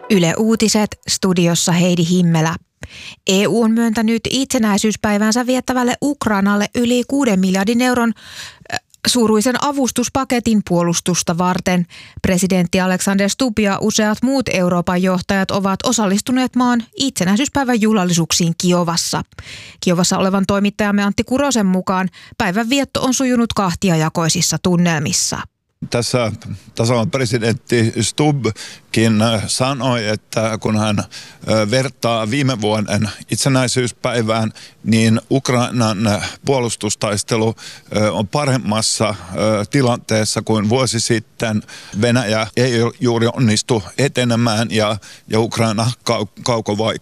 Yle Uutiset, studiossa Heidi Himmelä. EU on myöntänyt itsenäisyyspäivänsä viettävälle Ukrainalle yli 6 miljardin euron suuruisen avustuspaketin puolustusta varten. Presidentti Alexander Stubb ja useat muut Euroopan johtajat ovat osallistuneet maan itsenäisyyspäivän juhlallisuuksiin Kiovassa. Kiovassa olevan toimittajamme Antti Kurosen mukaan päivän vietto on sujunut kahtiajakoisissa tunnelmissa. Tässä tasavallan presidentti Stubbkin sanoi, että kun hän vertaa viime vuoden itsenäisyyspäivään, niin Ukrainan puolustustaistelu on paremmassa tilanteessa kuin vuosi sitten. Venäjä ei juuri onnistu etenemään ja Ukraina